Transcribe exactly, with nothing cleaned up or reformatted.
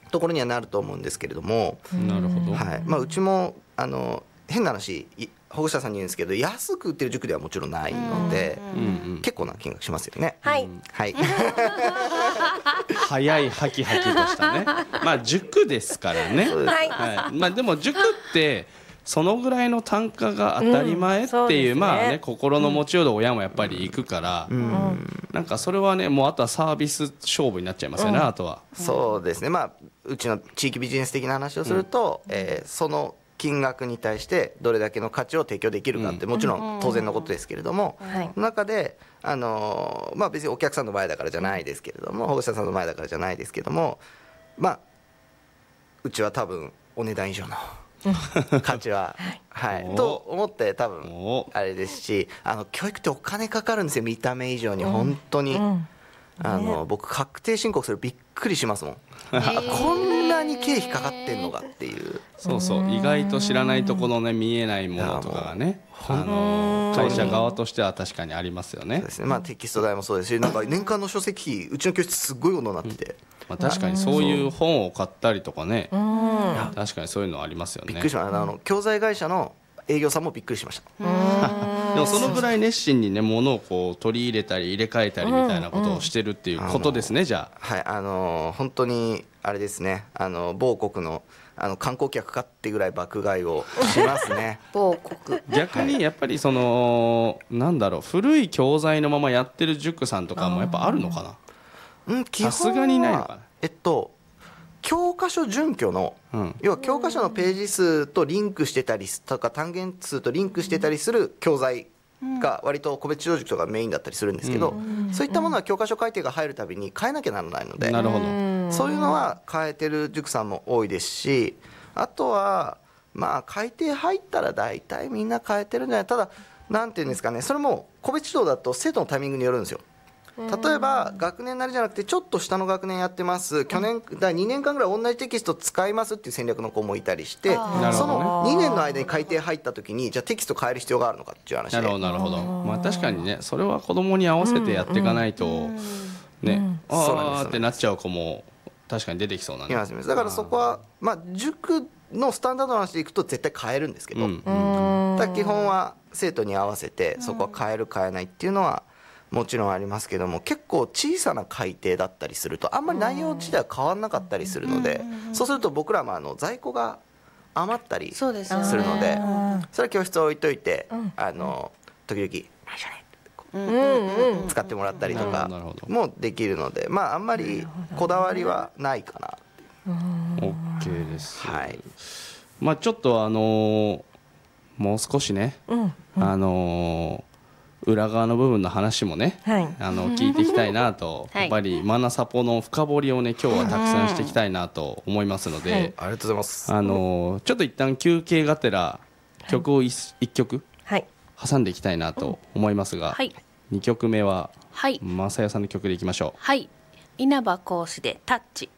ところにはなると思うんですけれども、 なるほど、 はい、まあ、うちもあの変な話保護者さんに言うんですけど、安く売ってる塾ではもちろんないので、 うんうん、 結構な金額しますよね。 はい、 うん、はい、 早いハキハキとしたねまあ塾ですからね、 はいはい、まあ、でも塾ってそのぐらいの単価が当たり前っていう、 うん、ね、 まあね、心の持ちようで親もやっぱり行くから、うん、なんかそれはね、もうあとはサービス勝負になっちゃいますよね、うん、あとは。 そうですね、まあ、うちの地域ビジネス的な話をすると、うん、えー、その金額に対してどれだけの価値を提供できるかってもちろん当然のことですけれども、その中で、あのーまあ、別にお客さんの前だからじゃないですけれども、保護者さんの前だからじゃないですけども、まあ、うちは多分お値段以上の価値は、はい、と思って多分あれですし、あの教育ってお金かかるんですよ、見た目以上に本当に。うんうん、あの僕確定申告するびっくりしますもん、えー、こんなに経費かかってんのかっていう。 そうそう、意外と知らないところのね、見えないものとかがね、あの会社側としては確かにありますよね。 そうですね、まあ、テキスト代もそうですし、なんか年間の書籍費、うちの教室すごいことになってて、 うん、まあ、確かにそういう本を買ったりとかね、確かにそういうのありますよね。 びっくりしました。あの教材会社の営業さんもびっくりしました。 でもそのぐらい熱心にね、物をこう取り入れたり入れ替えたりみたいなことをしてるっていうことですね、うんうん、じゃあ。 はい、あのー、本当にあれですね、あの某国のあの観光客かってぐらい爆買いをしますね某国。 逆にやっぱりそのなんだろう、古い教材のままやってる塾さんとかもやっぱあるのかな。 うん、 さすがにないのかな。 えっと教科書準拠の、うん、要は教科書のページ数とリンクしてたりとか単元数とリンクしてたりする教材が割と個別指導塾とかメインだったりするんですけど、うん、そういったものは教科書改定が入るたびに変えなきゃならないので、 なるほど、 そういうのは変えてる塾さんも多いですし、あとはまあ改定入ったら大体みんな変えてるんじゃない。ただなんていうんですかね、それも個別指導だと生徒のタイミングによるんですよ。例えば学年なりじゃなくてちょっと下の学年やってます、去年だにねんかんぐらい同じテキスト使いますっていう戦略の子もいたりして、そのにねんの間に改定入った時にじゃあテキスト変える必要があるのかっていう話で。 なるほどなるほど、まあ、確かにね、それは子どもに合わせてやっていかないと、うんうん、ね、うん、あーってなっちゃう子も確かに出てきそうなんで、 だからそこは、まあ、塾のスタンダードの話でいくと絶対変えるんですけど、うん、だ基本は生徒に合わせてそこは変える変えないっていうのはもちろんありますけども、結構小さな改定だったりするとあんまり内容自体は変わらなかったりするので、そうすると僕らもあの在庫が余ったりするので、それは教室置いといて、あの時々使ってもらったりとかもできるので、まああんまりこだわりはないかな。 OK です、 はい、 まあ、ちょっとあのー、もう少しね、うんうん、あのー裏側の部分の話もね、はい、あの聞いていきたいなと、はい、やっぱりマナサポの深掘りをね今日はたくさんしていきたいなと思いますので、はい、 ありがとうございます。 あのちょっと一旦休憩がてら曲を 1, 1曲挟んでいきたいなと思いますが、はい、にきょくめは、はい、正代さんの曲でいきましょう。 はい、稲葉講師でタッチ。